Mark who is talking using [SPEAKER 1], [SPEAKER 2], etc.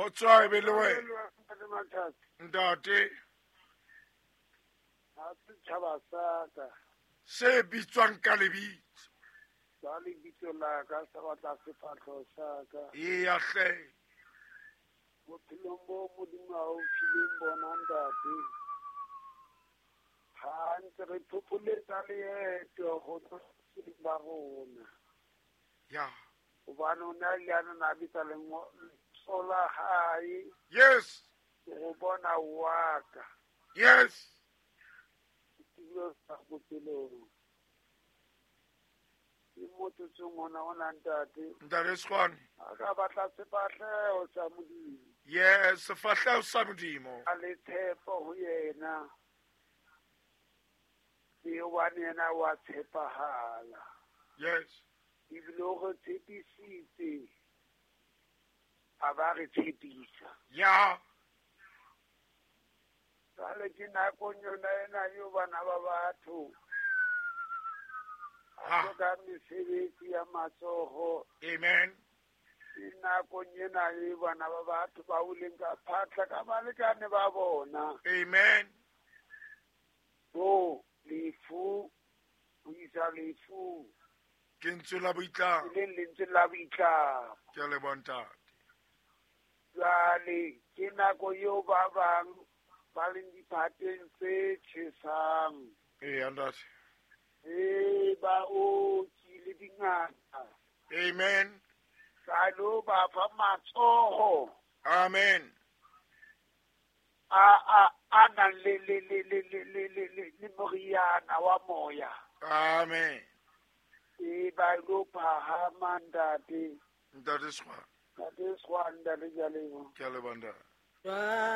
[SPEAKER 1] Kgotswa e be le wena. Ntate.
[SPEAKER 2] Setjhaba sa ka
[SPEAKER 1] Se bitswang ka lebitso.
[SPEAKER 2] ka lebitso la ka sa batla sefahleho sa ka
[SPEAKER 1] E ya hle.
[SPEAKER 2] bophelong bo Modimo a o fileng bona ntate ha ntse re phopoletsa leeto go tloseleng ba rona
[SPEAKER 1] Ya.
[SPEAKER 2] hobane o ne a ile na bitsa lentswe la hae
[SPEAKER 1] Yes.
[SPEAKER 2] go bona wa ka
[SPEAKER 1] Yes.
[SPEAKER 2] tulo sa bophelong ke motsotsong ona o na ntate
[SPEAKER 1] Ntate Skhwane.
[SPEAKER 2] a ka batla sefahleho sa Modimo
[SPEAKER 1] Yes, sefahleho sa Modimo.
[SPEAKER 2] a le tshepo ho yena le hobane yena wa tshepahala
[SPEAKER 1] Yes.
[SPEAKER 2] ebile o re tshepisitse a ba re tshepisa
[SPEAKER 1] Ya.
[SPEAKER 2] jwale ke nakong yona ena eo bana ba batho a hloka mesebetsi ya matsoho
[SPEAKER 1] Amen.
[SPEAKER 2] ke nakong ena eo bana ba batho ba uleng ka phatla ka balekane ba bona
[SPEAKER 1] Amen.
[SPEAKER 2] lefu ho isa lefu
[SPEAKER 1] Ke ntse la boitlamo.
[SPEAKER 2] e leng lentswe la boitlamo
[SPEAKER 1] Ke a leboha ntate.
[SPEAKER 2] jwale ke nako eo ba bang ba leng diphateng tse tjhesang
[SPEAKER 1] Ee, ntate.
[SPEAKER 2] baoki le dingaka
[SPEAKER 1] Amen.
[SPEAKER 2] ka lo ba fa matsoho
[SPEAKER 1] Amen.
[SPEAKER 2] a nang le moriana wa moya
[SPEAKER 1] Amen.
[SPEAKER 2] ba lo phahama ntate
[SPEAKER 1] Ntate Skhwane.
[SPEAKER 2] ntate Skhwane ntate ke a leboha
[SPEAKER 1] Ke a leboha ntate.